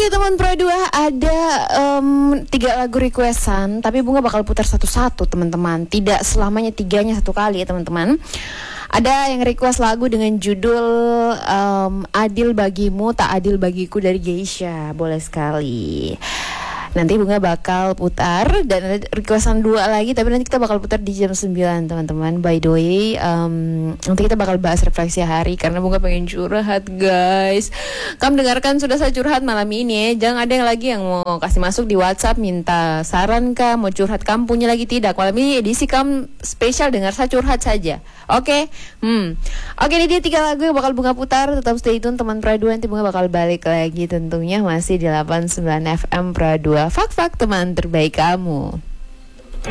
Oke teman Pro 2, ada 3 lagu requestan, tapi Bunga bakal putar satu-satu teman-teman. Tidak selamanya 3-nya satu kali ya teman-teman. Ada yang request lagu dengan judul Adil Bagimu Tak Adil Bagiku dari Geisha. Boleh sekali. Nanti Bunga bakal putar. Dan ada requestan 2 lagi, tapi nanti kita bakal putar di jam 9 teman-teman. By the way, nanti kita bakal bahas refleksi hari, karena Bunga pengen curhat guys. Kamu dengarkan sudah saya curhat malam ini ya. Jangan ada yang lagi yang mau kasih masuk di WhatsApp minta saran kah, mau curhat kamu punya lagi tidak. Malam ini edisi kamu spesial dengar saya curhat saja. Oke? Oke, ini dia 3 lagu yang bakal Bunga putar. Tetap stay tune teman Pro 2. Nanti Bunga bakal balik lagi tentunya masih di 89 FM Pro 2. Fak-fak teman terbaik kamu.